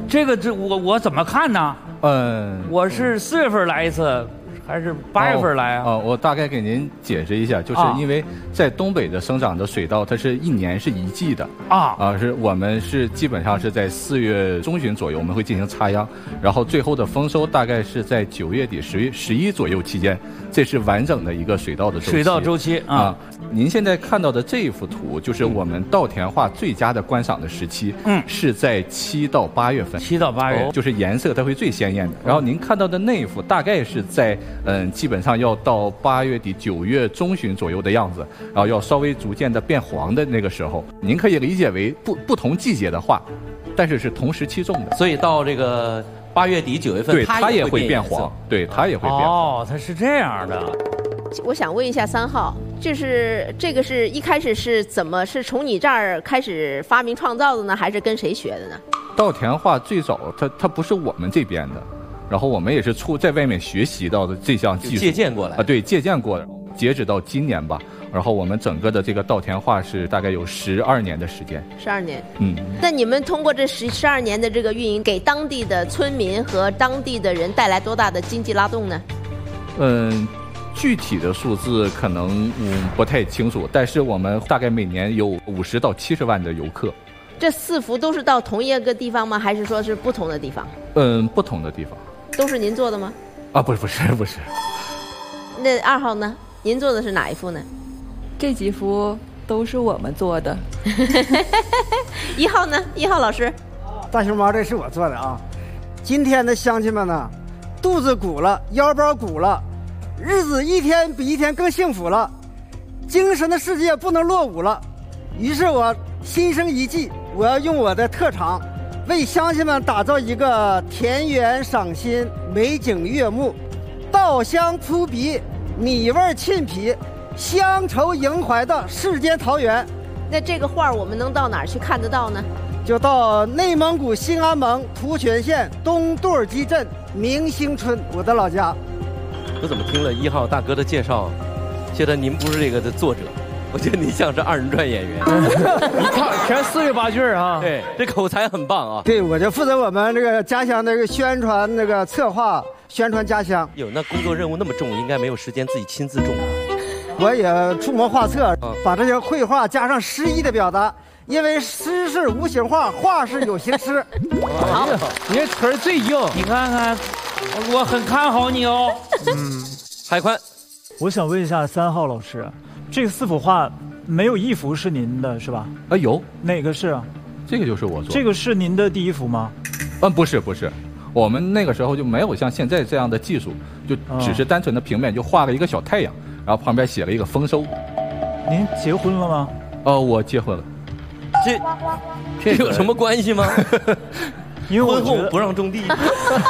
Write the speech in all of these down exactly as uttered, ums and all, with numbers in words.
这个这我我怎么看呢？ 嗯， 我是四月份来一次，还是八月份来啊？ 哦，哦我大概给您解释一下，就是因为在东北的生长的水稻，它是一年是一季的啊啊，是我们是基本上是在四月中旬左右，我们会进行插秧，然后最后的丰收大概是在九月底、十月十一左右期间，这是完整的一个水稻的周期。 水稻周期啊。啊您现在看到的这一幅图，就是我们稻田画最佳的观赏的时期，嗯，是在七到八月份。 七到八月， 就是颜色它会最鲜艳的。然后您看到的那一幅，大概是在嗯，基本上要到八月底、九月中旬左右的样子，然后要稍微逐渐的变黄的那个时候，您可以理解为不不同季节的画，但是是同时期种的。 所以到这个八月底、九月份， 对，它也会变黄， 对，它也会变黄。 哦，它是这样的。 我想问一下三号，就是这个是一开始是怎么是从你这儿开始发明创造的呢，还是跟谁学的呢？ 稻田画最早它它不是我们这边的，然后我们也是出在外面学习到的这项技术， 借鉴过来啊，对，借鉴过的。截止到今年吧，然后我们整个的这个稻田画是大概有十二年的时间。 十二年， 嗯。 那你们通过这十十二年的这个运营，给当地的村民和当地的人带来多大的经济拉动呢？ 嗯。具体的数字可能嗯不太清楚，但是我们大概每年有五十到七十万的游客。 这四幅都是到同一个地方吗？还是说是不同的地方？ 嗯，不同的地方。 都是您做的吗？ 啊，不是不是不是。 那二号呢？您做的是哪一幅呢？ 这几幅都是我们做的。 一号呢？一号老师。 大熊猫，这是我做的啊。今天的乡亲们呢，肚子鼓了，腰包鼓了。日子一天比一天更幸福了，精神的世界不能落伍了。于是我心生一计，我要用我的特长，为乡亲们打造一个田园赏心、美景悦目、稻香扑鼻、米味沁脾、乡愁萦怀的世间桃源。 那这个画我们能到哪儿去看得到呢？ 就到内蒙古兴安盟突泉县东杜尔基镇明兴村，我的老家。 我怎么听了一号大哥的介绍，觉得您不是这个的作者，我觉得你像是二人转演员。 你看，全四十八句啊！ 对，这口才很棒啊。 对，我就负责我们这个家乡那个宣传、那个策划、宣传家乡。 哟，那工作任务那么重，应该没有时间自己亲自种吧？ 我也出谋划策，把这些绘画加上诗意的表达。因为诗是无形画，画是有形诗。 好，你这词儿最硬。你看看，我很看好你哦。 嗯，海宽， 我想问一下三号老师，这四幅画没有一幅是您的，是吧？ 啊，有。 哪个是啊？ 这个就是我做的。 这个是您的第一幅吗？ 嗯，不是不是，我们那个时候就没有像现在这样的技术，就只是单纯的平面，就画了一个小太阳，然后旁边写了一个丰收。 您结婚了吗？ 哦，我结婚了。 这这有什么关系吗？ 因为婚后不让种地。 啊，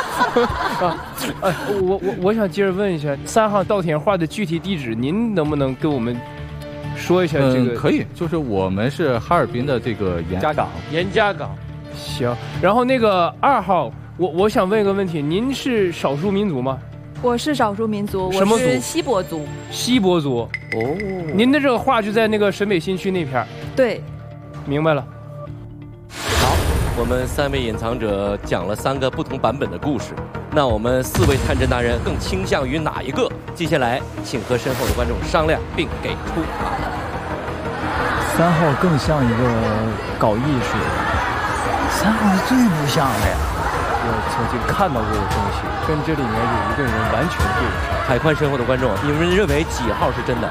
我我我想接着问一下，三号稻田画的具体地址，您能不能跟我们说一下这个？ 嗯、可以，就是我们是哈尔滨的这个严家港。 严家港，行。然后那个二号，我我想问一个问题，您是少数民族吗？ 我是少数民族， 什么族？ 我是锡伯族。 锡伯族。哦。您的这个画就在那个沈北新区那片。 对。 明白了。 好，我们三位隐藏者讲了三个不同版本的故事，那我们四位探针达人更倾向于哪一个？接下来请和身后的观众商量并给出答案。 三号更像一个搞艺术的， 三号是最不像的呀。 我曾经看到过的东西，跟这里面有一个人完全对不上。 海宽身后的观众，你们认为几号是真的？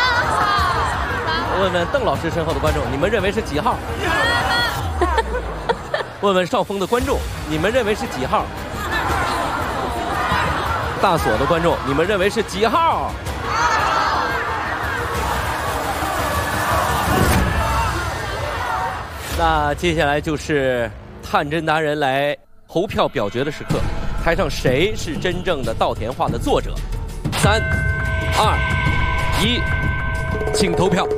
问问邓老师身后的观众，你们认为是几号？问问邵峰的观众，你们认为是几号？大锁的观众，你们认为是几号？那接下来就是探针达人来投票表决的时刻，台上谁是真正的稻田画的作者？三、二、一，请投票。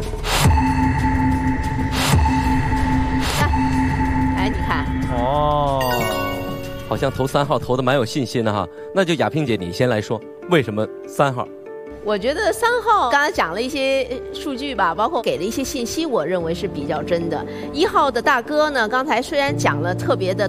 哎，你看， 哦，好像投三号投的蛮有信心的哈。那就亚萍姐，你先来说，为什么三号？ 我觉得三号刚才讲了一些数据吧，包括给了一些信息，我认为是比较真的。一号的大哥呢，刚才虽然讲了特别的